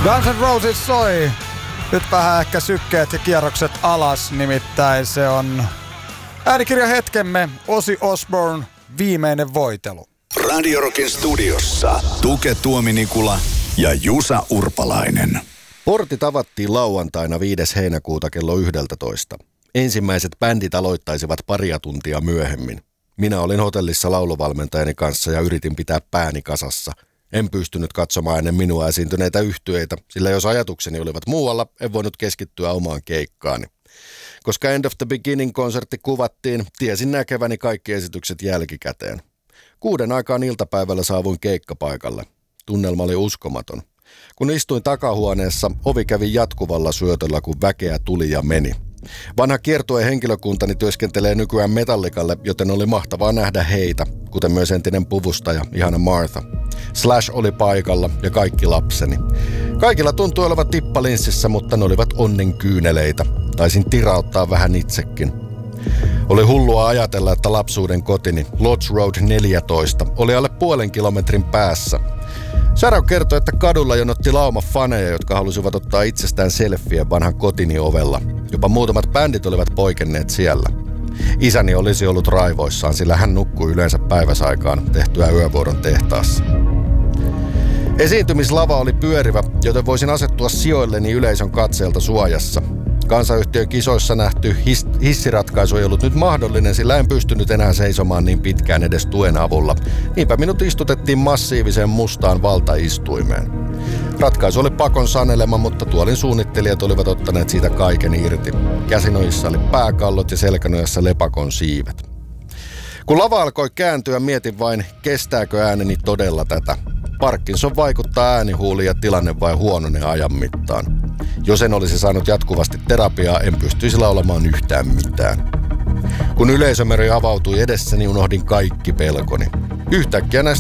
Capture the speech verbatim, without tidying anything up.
Guns N' Roses soi. Nyt vähän ehkä sykkeet ja kierrokset alas, nimittäin se on äänikirjahetkemme Ozzy Osbourne viimeinen voitelu. Radio Rockin studiossa Tuke Tuominikula ja Jusa Urpalainen. Portit avattiin lauantaina viides heinäkuuta kello yksitoista. Ensimmäiset bändit aloittaisivat paria tuntia myöhemmin. Minä olin hotellissa lauluvalmentajani kanssa ja yritin pitää pääni kasassa. En pystynyt katsomaan ennen minua esiintyneitä yhtyeitä, sillä jos ajatukseni olivat muualla, en voinut keskittyä omaan keikkaani. Koska End of the Beginning-konsertti kuvattiin, tiesin näkeväni kaikki esitykset jälkikäteen. Kuuden aikaan iltapäivällä saavuin keikkapaikalle. Tunnelma oli uskomaton. Kun istuin takahuoneessa, ovi kävi jatkuvalla syötöllä, kun väkeä tuli ja meni. Vanha kiertueen henkilökuntani työskentelee nykyään Metallikalle, joten oli mahtavaa nähdä heitä, kuten myös entinen puvustaja, ihana Martha. Slash oli paikalla ja kaikki lapseni. Kaikilla tuntui olevan tippalinssissä, mutta ne olivat onnen kyyneleitä. Taisin tirauttaa vähän itsekin. Oli hullua ajatella, että lapsuuden kotini, Lodge Road neljätoista, oli alle puolen kilometrin päässä. Sarah kertoi, että kadulla jonotti lauma faneja, jotka halusivat ottaa itsestään selfien vanhan kotini ovella. Jopa muutamat bändit olivat poikenneet siellä. Isäni olisi ollut raivoissaan, sillä hän nukkui yleensä päiväsaikaan tehtyä yövuoron tehtaassa. Esiintymislava oli pyörivä, joten voisin asettua sijoilleni yleisön katseelta suojassa. Kansayhtiön kisoissa nähty his- hissiratkaisu ei ollut nyt mahdollinen, sillä en pystynyt enää seisomaan niin pitkään edes tuen avulla. Niinpä minut istutettiin massiiviseen mustaan valtaistuimeen. Ratkaisu oli pakon sanelema, mutta tuolin suunnittelijat olivat ottaneet siitä kaiken irti. Käsinojissa oli pääkallot ja selkänojassa lepakon siivet. Kun lava alkoi kääntyä, mietin vain, kestääkö ääneni todella tätä. Parkinson vaikuttaa äänihuuliin ja tilanne vai huononee ajan mittaan. Jos en olisi saanut jatkuvasti terapiaa, en pystyisi laulamaan yhtään mitään. Kun yleisömeri avautui edessäni, unohdin kaikki pelkoni. Yhtäkkiä näistä